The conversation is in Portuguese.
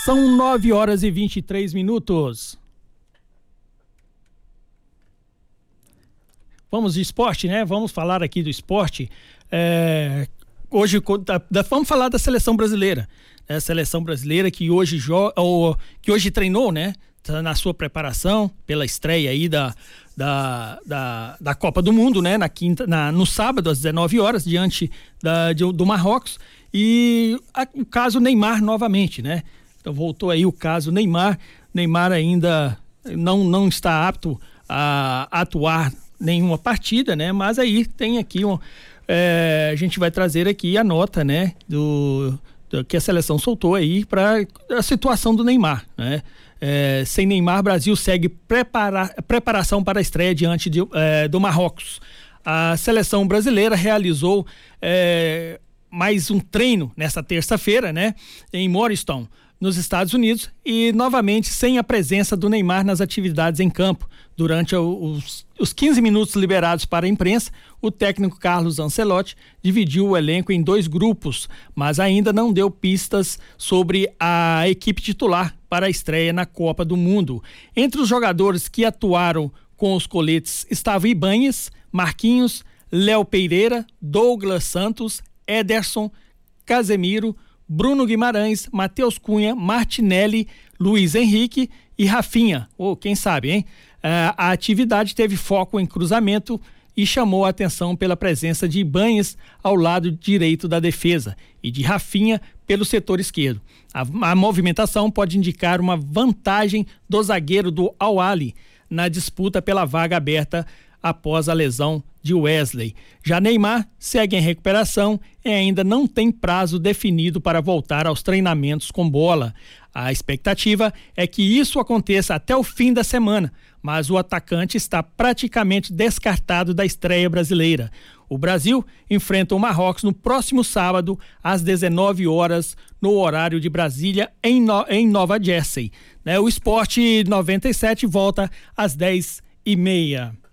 São 9h23. Vamos de esporte, né? Vamos falar aqui do esporte. Hoje vamos falar da seleção brasileira. A seleção brasileira que hoje treinou, né? Tá na sua preparação pela estreia aí da Copa do Mundo, né? No sábado às 19h, diante do Marrocos. E o caso Neymar novamente, né? Então voltou aí o caso Neymar. Neymar ainda não está apto a atuar nenhuma partida, né? Mas aí tem aqui a gente vai trazer aqui a nota, né? Que a seleção soltou aí para a situação do Neymar, né? Sem Neymar, Brasil segue preparação para a estreia diante do Marrocos. A seleção brasileira realizou mais um treino nesta terça-feira, né? Em Morristown, nos Estados Unidos, e novamente sem a presença do Neymar nas atividades em campo. Durante os 15 minutos liberados para a imprensa, o técnico Carlos Ancelotti dividiu o elenco em 2 grupos, mas ainda não deu pistas sobre a equipe titular para a estreia na Copa do Mundo. Entre os jogadores que atuaram com os coletes estavam Ibanhas, Marquinhos, Léo Pereira, Douglas Santos, Ederson, Casemiro, Bruno Guimarães, Matheus Cunha, Martinelli, Luiz Henrique e Rafinha. Quem sabe, hein? A atividade teve foco em cruzamento e chamou a atenção pela presença de Ibanhas ao lado direito da defesa e de Rafinha pelo setor esquerdo. A movimentação pode indicar uma vantagem do zagueiro do Al Ahly na disputa pela vaga aberta após a lesão de Wesley. Já Neymar segue em recuperação e ainda não tem prazo definido para voltar aos treinamentos com bola. A expectativa é que isso aconteça até o fim da semana, mas o atacante está praticamente descartado da estreia brasileira. O Brasil enfrenta o Marrocos no próximo sábado, às 19h, no horário de Brasília, em Nova Jersey. O Esporte 97 volta às 10h30.